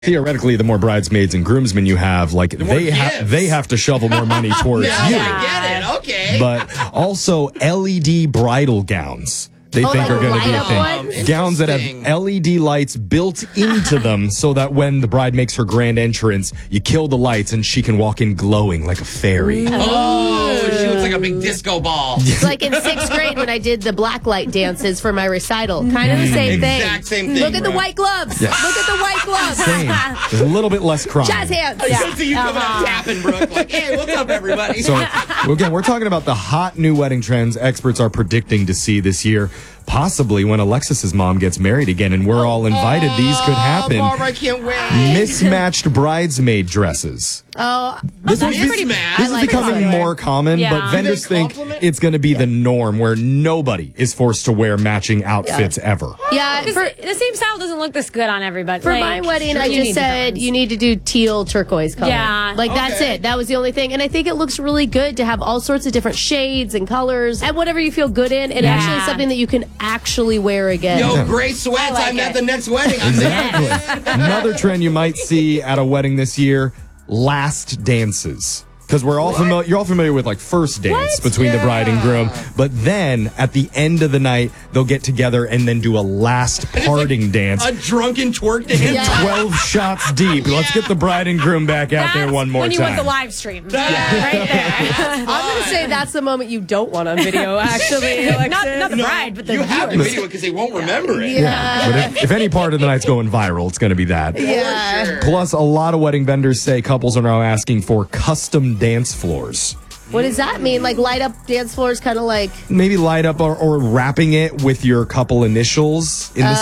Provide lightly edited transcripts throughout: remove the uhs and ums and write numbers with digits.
Theoretically, the more bridesmaids and groomsmen you have, like they have to shovel more money towards you. I get it. Okay. But also LED bridal gowns. They think are going to be a thing. Gowns that have LED lights built into them so that when the bride makes her grand entrance, you kill the lights and she can walk in glowing like a fairy. Oh, she looks like a big disco ball. It's like in 6th grade when I did the blacklight dances for my recital. Kind of the same thing. Exact same thing. Look at the white gloves. Yes. Look at the white gloves. Same. There's a little bit less crime. Jazz hands. I see you coming up tapping, Brooke. Like, hey, what's up, everybody? So, again, we're talking about the hot new wedding trends experts are predicting to see this year. Possibly when Alexis's mom gets married again and we're all invited, these could happen. Barbara, I can't wait. Mismatched bridesmaid dresses. Oh, This is becoming more common, but vendors think it's going to be the norm where nobody is forced to wear matching outfits ever. Yeah, the same style doesn't look this good on everybody. For my wedding, I just said you need to do teal turquoise color. Yeah. Like, that's it. That was the only thing. And I think it looks really good to have all sorts of different shades and colors and whatever you feel good in. And actually something that you can actually wear again. Yo, gray sweats. I'm at the next wedding. Exactly. Another trend you might see at a wedding this year, last dances. Because we're all familiar, you're all familiar with like first dance between the bride and groom, but then at the end of the night they'll get together and then do a last parting dance. A drunken twerk dance. 12 shots deep. Let's get the bride and groom back out there one more when you time. went the live stream. Right there. I'm going to say that's the moment you don't want on video, actually. not the bride, but the You have the viewers. video because they won't remember it. Yeah. But if any part of the night's going viral, it's going to be that. Yeah. Sure. Plus, a lot of wedding vendors say couples are now asking for custom dance floors. What does that mean? Like light up dance floors, kind of like... Maybe light up or wrapping it with your couple initials in the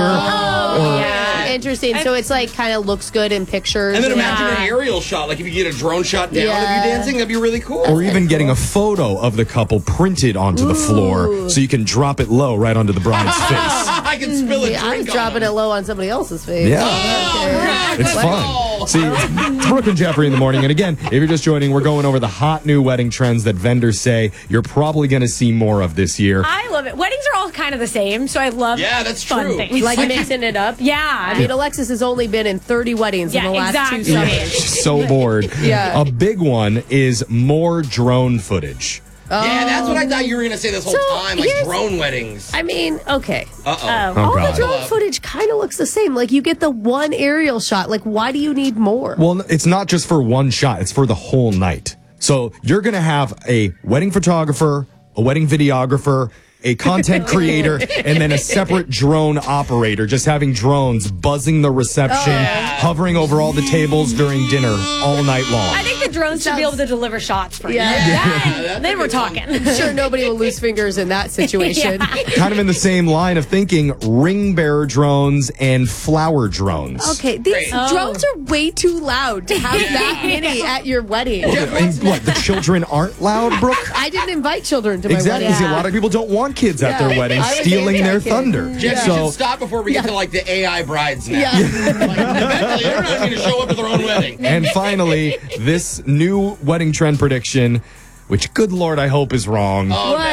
center. Interesting. So it's like kind of looks good in pictures. And then imagine an aerial shot. Like if you get a drone shot down of you dancing, that'd be really cool. Or even getting a photo of the couple printed onto the floor so you can drop it low right onto the bride's face. I can spill a drink I was dropping it low on somebody else's face. Yeah. It's fun. See, it's Brooke and Jeffrey in the morning. And again, if you're just joining, we're going over the hot new wedding trends that vendors say you're probably going to see more of this year. I love it. Weddings are all kind of the same, so I love that's fun true. things. Like mixing it up. Yeah. I mean, Alexis has only been in 30 weddings in the last 2 summers. She's so bored. A big one is more drone footage. Yeah, that's what I thought you were going to say this whole time, like drone weddings. I mean, okay. Uh-oh. All the drone footage kind of looks the same. Like, you get the one aerial shot. Like, why do you need more? Well, it's not just for one shot. It's for the whole night. So you're going to have a wedding photographer, a wedding videographer, a content creator, and then a separate drone operator, just having drones buzzing the reception, hovering over all the tables during dinner all night long. I think the drones should be able to deliver shots for you. Then we're talking. I'm sure nobody will lose fingers in that situation. Kind of in the same line of thinking, ring bearer drones and flower drones. Okay, these drones are way too loud to have that many at your wedding. And what, the children aren't loud, Brooke? I didn't invite children to my Exactly. wedding. See, a lot of people don't want kids at their weddings stealing their thunder. Jeff, you should stop before we get to like the AI brides now. Like, eventually, they're not going to show up at their own wedding. And finally, this new wedding trend prediction, which, good Lord, I hope is wrong.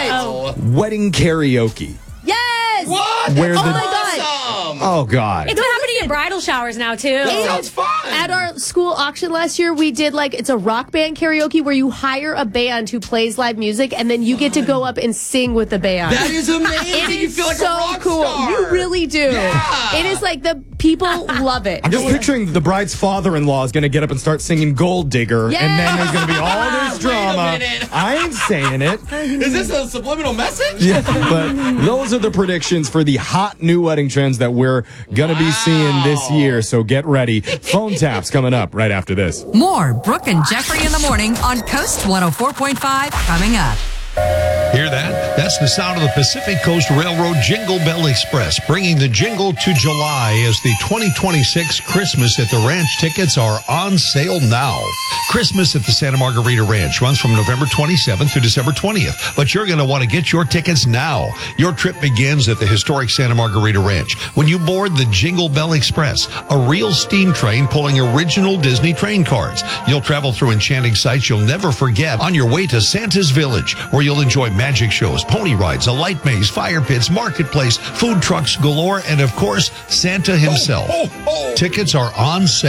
Wedding karaoke. Yes! What? Where Oh the- my God. Oh, God. It's happening at bridal showers now, too. Sounds fun. At our school auction last year, we did it's a rock band karaoke where you hire a band who plays live music and then you get to go up and sing with the band. That is amazing. It You is feel like so a rock cool. star. You really do. Yeah. It is like the people love it. I'm just picturing the bride's father-in-law is going to get up and start singing Gold Digger, and then there's going to be all this drama. minute. I ain't saying it. Is this a subliminal message? Yeah, but those are the predictions for the hot new wedding trends that we're going to be seeing this year, so get ready. Phone taps coming up right after this. More Brooke and Jeffrey in the morning on Coast 104.5 coming up. Hear that? That's the sound of the Pacific Coast Railroad Jingle Bell Express, bringing the jingle to July as the 2026 Christmas at the Ranch tickets are on sale now. Christmas at the Santa Margarita Ranch runs from November 27th through December 20th, but you're going to want to get your tickets now. Your trip begins at the historic Santa Margarita Ranch when you board the Jingle Bell Express, a real steam train pulling original Disney train cars. You'll travel through enchanting sights you'll never forget on your way to Santa's Village, where you'll enjoy magic shows, pony rides, a light maze, fire pits, marketplace, food trucks galore, and of course, Santa himself. Tickets are on sale.